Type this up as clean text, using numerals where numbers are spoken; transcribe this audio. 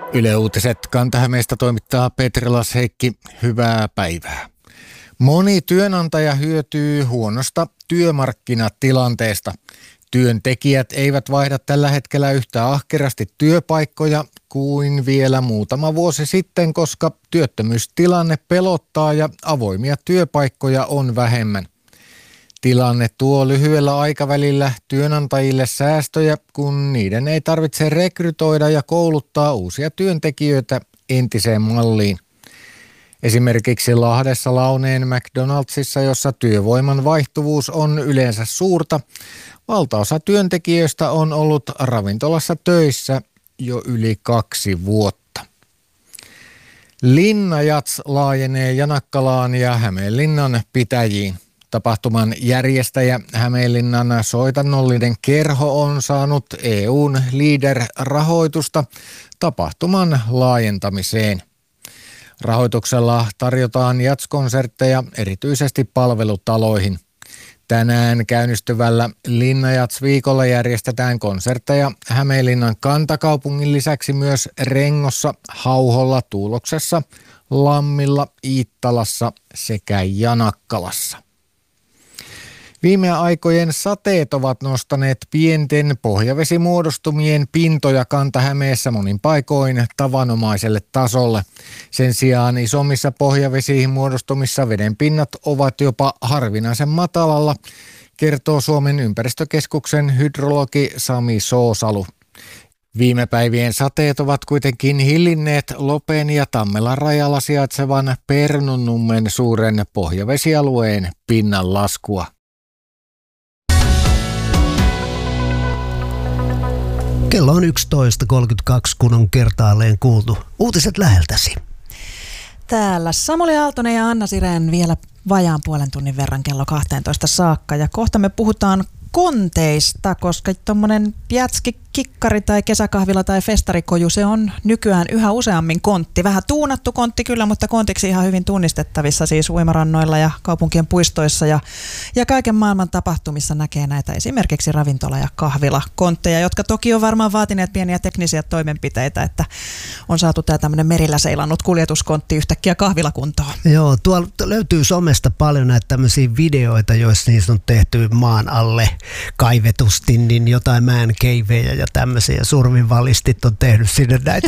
Yle Uutiset Kanta-Hämeestä toimittaa Petrilas Heikki. Hyvää päivää. Moni työnantaja hyötyy huonosta työmarkkinatilanteesta. Työntekijät eivät vaihda tällä hetkellä yhtä ahkerasti työpaikkoja kuin vielä muutama vuosi sitten, koska työttömyystilanne pelottaa ja avoimia työpaikkoja on vähemmän. Tilanne tuo lyhyellä aikavälillä työnantajille säästöjä, kun niiden ei tarvitse rekrytoida ja kouluttaa uusia työntekijöitä entiseen malliin. Esimerkiksi Lahdessa Launeen McDonaldsissa, jossa työvoiman vaihtuvuus on yleensä suurta, valtaosa työntekijöistä on ollut ravintolassa töissä jo yli 2 vuotta. Linnajats laajenee Janakkalaan ja Hämeenlinnan pitäjiin. Tapahtuman järjestäjä Hämeenlinnan soitannollinen kerho on saanut EU:n LEADER-rahoitusta tapahtuman laajentamiseen. Rahoituksella tarjotaan jatskonsertteja erityisesti palvelutaloihin. Tänään käynnistyvällä Linnajats-viikolla järjestetään konsertteja Hämeenlinnan kantakaupungin lisäksi myös Rengossa, Hauholla, Tuuloksessa, Lammilla, Iittalassa sekä Janakkalassa. Viime aikojen sateet ovat nostaneet pienten pohjavesimuodostumien pintoja Kanta-Hämeessä monin paikoin tavanomaiselle tasolle. Sen sijaan isommissa pohjavesimuodostumissa vedenpinnat ovat jopa harvinaisen matalalla, kertoo Suomen ympäristökeskuksen hydrologi Sami Soosalu. Viime päivien sateet ovat kuitenkin hillinneet Lopen ja Tammelan rajalla sijaitsevan Pernunnummen suuren pohjavesialueen pinnan laskua. Kello on 11.32, kun on kertaalleen kuultu uutiset läheltäsi. Täällä Samuli Aaltonen ja Anna Sirén vielä vajaan puolen tunnin verran kello 12 saakka. Ja kohta me puhutaan konteista, koska tuommoinen pjätski, kikkari tai kesäkahvila tai festarikoju, se on nykyään yhä useammin kontti. Vähän tuunattu kontti kyllä, mutta kontiksi ihan hyvin tunnistettavissa siis uimarannoilla ja kaupunkien puistoissa ja kaiken maailman tapahtumissa näkee näitä esimerkiksi ravintola- ja kahvilakontteja, jotka toki on varmaan vaatineet pieniä teknisiä toimenpiteitä, että on saatu tämä tämmöinen merillä seilannut kuljetuskontti yhtäkkiä kahvilakuntoon. Joo, tuolla löytyy somesta paljon näitä tämmöisiä videoita, joissa niistä on tehty maan alle kaivetusti, niin jotain man caveja ja tämmöisiä survivalistit on tehnyt sinne näitä